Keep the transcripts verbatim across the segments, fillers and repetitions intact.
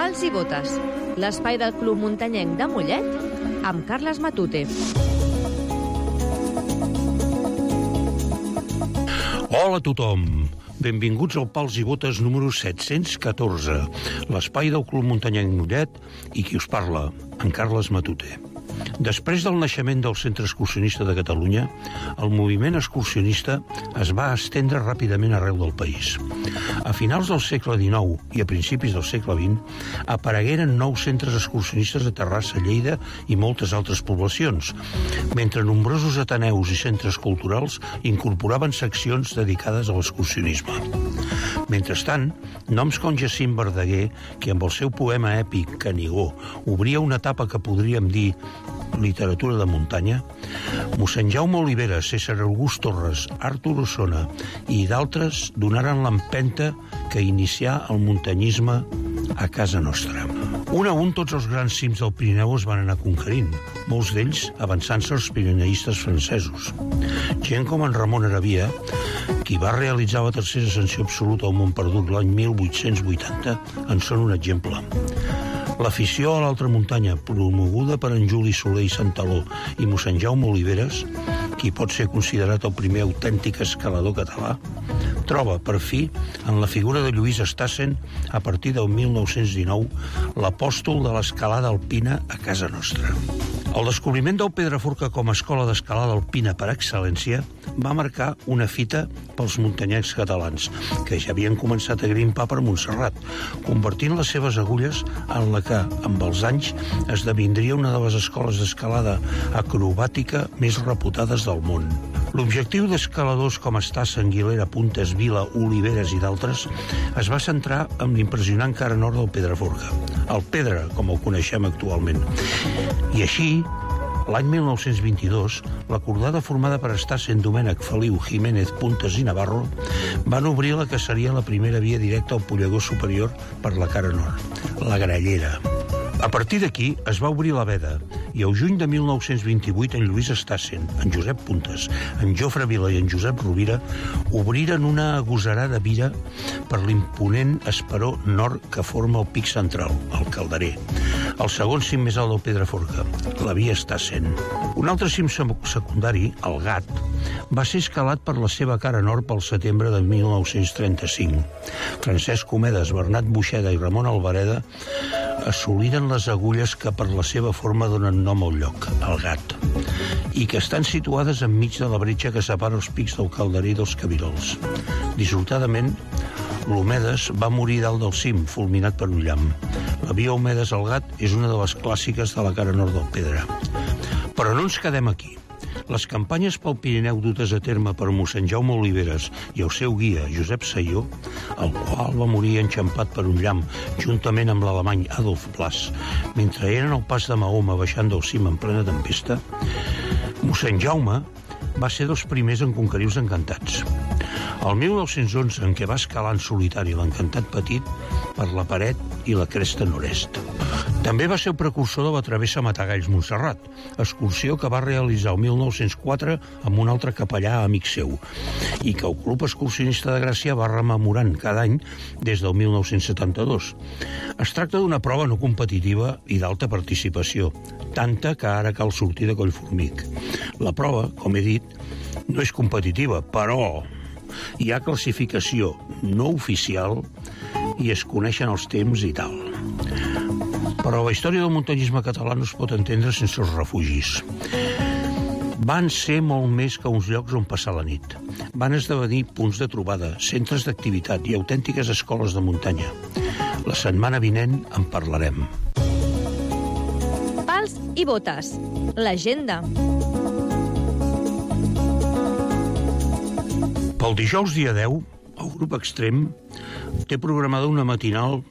Pals i botes, l'espai del Club Muntanyenc de Mollet amb Carles Matute. Hola a tothom, benvinguts al Pals i Botes número set-cents catorze, l'espai del Club Muntanyenc Mollet i qui us parla, en Carles Matute. Després del naixement del Centre Excursionista de Catalunya, el moviment excursionista es va estendre ràpidament arreu del país. A finals del segle dinou i a principis del segle vint aparegueren nous centres excursionistes a Terrassa, Lleida i moltes altres poblacions, mentre nombrosos ateneus i centres culturals incorporaven seccions dedicades a l'excursionisme. Mentrestant, noms com Jacint Verdaguer, que amb el seu poema èpic Canigó obria una etapa que podríem dir literatura de muntanya, mossèn Jaume Oliveres, César August Torres, Artur Osona i d'altres donaren l'empenta que inicià el muntanyisme a casa nostra. Un a un tots els grans cims del Pirineu es van anar conquerint, molts d'ells avançant-se als pirineistes francesos. Gent com en Ramon Arabia, qui va realitzar la tercera ascensió absoluta al Mont Perdut l'any mil vuit-cents vuitanta, en són un exemple. L'afició a l'altra muntanya, promoguda per en Juli Soler i Santaló i mossèn Jaume Oliveres, qui pot ser considerat el primer autèntic escalador català, troba, per fi, en la figura de Lluís Estassen, a partir del mil nou-cents dinou, l'apòstol de l'escalada alpina a casa nostra. El descobriment del Pedraforca com a escola d'escalada alpina per excel·lència va marcar una fita pels muntanyencs catalans, que ja havien començat a grimpar per Montserrat, convertint les seves agulles en la que, amb els anys, esdevindria una de les escoles d'escalada acrobàtica més reputades del món. L'objectiu d'escaladors com Estassen, Guilera, Puntes, Vila, Oliveres i d'altres es va centrar en l'impressionant cara nord del Pedraforca, el Pedra, com el coneixem actualment. I així, l'any mil nou-cents vint-i-dos, la cordada formada per Estassen, Domènech, Feliu, Jiménez, Puntes i Navarro van obrir la que seria la primera via directa al pollador superior per la cara nord, la Grallera. A partir d'aquí es va obrir la veda i el juny de mil nou-cents vint-i-vuit en Lluís Estassen, en Josep Puntes, en Jofre Vila i en Josep Rovira obriren una agosarada vira per l'imponent esperó nord que forma el pic central, el Calderer, el segon cim més alt del Pedraforca, la via Estassen. Un altre cim secundari, el Gat, va ser escalat per la seva cara nord pel setembre de mil nou-cents trenta-cinc. Francesc Comedes, Bernat Buixeda i Ramon Albareda assoliren les agulles que per la seva forma donen nom al lloc, el Gat, i que estan situades enmig de la bretxa que separa els pics del Calderer i dels Cabirols. Dissortadament, l'Homedes va morir dalt del cim, fulminat per un llamp. La via Homedes al Gat és una de les clàssiques de la cara nord del Pedra. Però no ens quedem aquí. Les campanyes pel Pirineu dutes a terme per mossèn Jaume Oliveres i el seu guia, Josep Sayó, el qual va morir enxampat per un llamp juntament amb l'alemany Adolf Blas, mentre eren al pas de Mahoma baixant del cim en plena tempesta, mossèn Jaume va ser dels primers en conquerir els Encantats. El mil nou-cents onze, en què va escalar en solitari l'Encantat Petit per la paret i la cresta nord-est. També va ser el precursor de la travessa Matagalls-Montserrat, excursió que va realitzar el mil nou-cents quatre amb un altre capellà amic seu, i que el Club Excursionista de Gràcia va rememorant cada any des del mil nou-cents setanta-dos. Es tracta d'una prova no competitiva i d'alta participació, tanta que ara cal sortir de Collformic. La prova, com he dit, no és competitiva, però hi ha classificació no oficial i es coneixen els temps i tal. Però la història del muntanyisme català no es pot entendre sense els refugis. Van ser molt més que uns llocs on passar la nit. Van esdevenir punts de trobada, centres d'activitat i autèntiques escoles de muntanya. La setmana vinent en parlarem. Pals i botes, l'agenda. Pel dijous dia deu, el grup Extrem té programada una matinal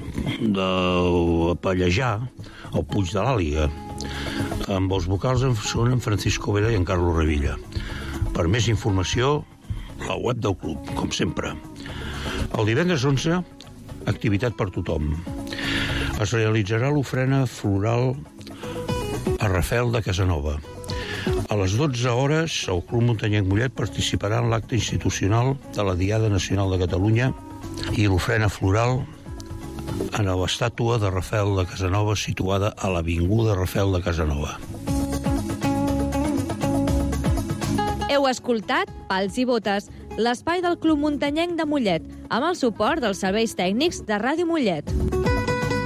de pallejar al Puig de l'Àliga. Amb els vocals són en Francisco Vera i en Carlos Revilla. Per més informació, la web del club, com sempre. El divendres onze, activitat per tothom. Es realitzarà l'ofrena floral a Rafel de Casanova. A les dotze hores, el Club Muntanyenc Mollet participarà en l'acte institucional de la Diada Nacional de Catalunya i l'ofrena floral en l'estàtua de Rafael de Casanova situada a l'Avinguda Rafael de Casanova. Heu escoltat Pals i Botes, l'espai del Club Muntanyenc de Mollet, amb el suport dels serveis tècnics de Ràdio Mollet.